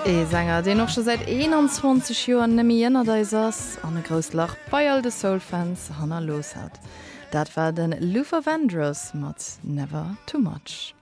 E Sänger, den noch schon seit 21 Jahren nemmi ënner da is an e gros Lach bei all de Soulfans hanner los hat. Dat war den Luther Vandross mat Never Too Much.